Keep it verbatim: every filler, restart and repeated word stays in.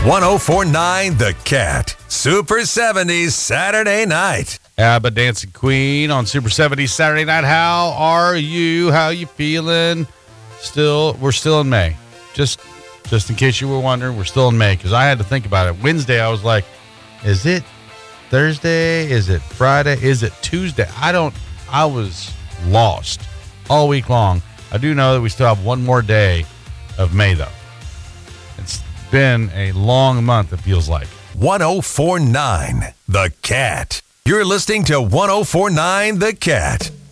one oh four point nine The Cat. Super seventies Saturday night. ABBA Dancing Queen on Super seventies Saturday night. How are you? How you feeling? Still, we're still in May. Just just in case you were wondering, we're still in May because I had to think about it. Wednesday, I was like, is it Thursday? Is it Friday? Is it Tuesday? I don't, I was lost all week long. I do know that we still have one more day of May, though. It's been a long month, it feels like. one oh four point nine The Cat. You're listening to one oh four point nine The Cat.